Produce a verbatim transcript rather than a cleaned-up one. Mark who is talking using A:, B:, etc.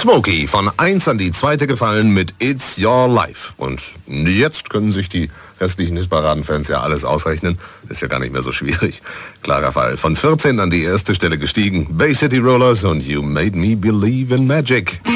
A: Smokey von eins an die zweite gefallen mit It's Your Life. Und jetzt können sich die restlichen Hitparaden-Fans ja alles ausrechnen. Ist ja gar nicht mehr so schwierig. Klarer Fall. Von vierzehn an die erste Stelle gestiegen. Bay City Rollers und You Made Me Believe in Magic.